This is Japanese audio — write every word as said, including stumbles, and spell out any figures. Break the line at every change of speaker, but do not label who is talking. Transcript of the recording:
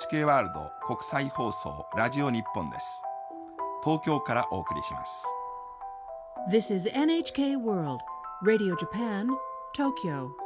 チケー ワールド国際放送ラジオ日本です。東京からお送りします。
This is エヌエイチケー World Radio Japan, Tokyo